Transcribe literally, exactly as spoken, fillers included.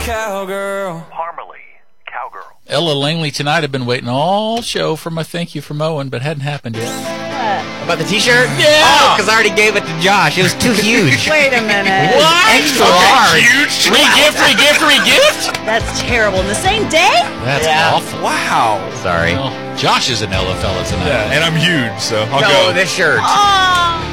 cowgirl. Parmalee, cowgirl. Ella Langley tonight. I've been waiting all show for my thank you from Owen, but it hadn't happened yet. What? About the T-shirt? Yeah. Oh, because I already gave it to Josh. It was too huge. Wait a minute. What? Extra Okay, large. huge. Re-gift, re-gift, re-gift? That's terrible. In the same day? That's Yeah. awful. Wow. Sorry. Well, Josh is an Ella fella tonight. Yeah, and I'm huge, so I'll No, go. this shirt. Oh.